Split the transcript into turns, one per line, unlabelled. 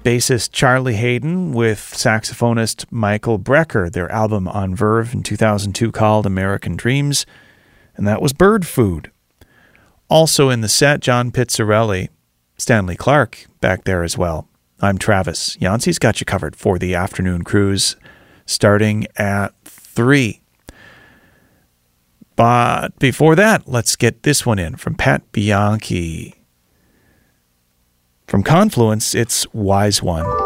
bassist Charlie Hayden with saxophonist Michael Brecker, their album on Verve in 2002 called American Dreams, and that was Bird Food. Also in the set, John Pizzarelli, Stanley Clark back there as well. I'm Travis. Yancey's got you covered for the afternoon cruise starting at 3. But before that, let's get this one in from Pat Bianchi. From Confluence, it's Wise One.